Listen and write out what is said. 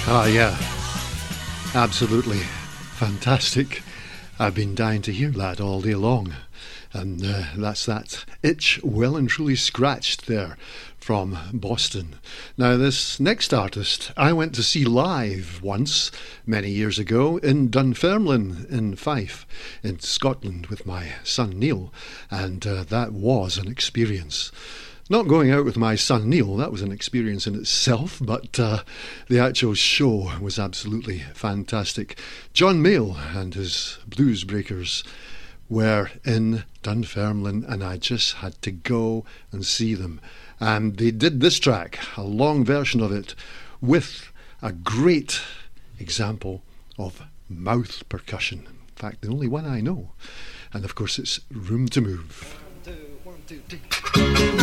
Ah, yeah, absolutely fantastic. I've been dying to hear that all day long. And that's that itch well and truly scratched there from Boston. Now, this next artist I went to see live once, many years ago, in Dunfermline in Fife, in Scotland, with my son Neil, and that was an experience. Not going out with my son Neil, that was an experience in itself, but the actual show was absolutely fantastic. John Mayall and his Blues Breakers were in Dunfermline, and I just had to go and see them. And they did this track, a long version of it, with a great example of mouth percussion. In fact, the only one I know. And of course, it's Room to Move. 1, 2, 1, 2, 3.